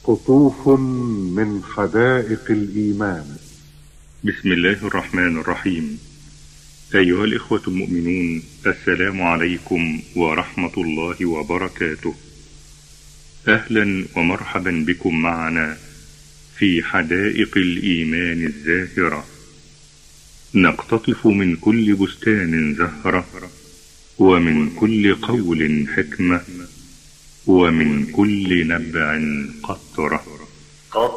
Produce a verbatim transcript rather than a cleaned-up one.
قطوف من حدائق الإيمان. بسم الله الرحمن الرحيم. أيها الإخوة المؤمنون، السلام عليكم ورحمة الله وبركاته. أهلا ومرحبا بكم معنا في حدائق الإيمان الزاهرة، نقتطف من كل بستان زهرة، ومن كل قول حكمة، ومن كل نبع قطرة.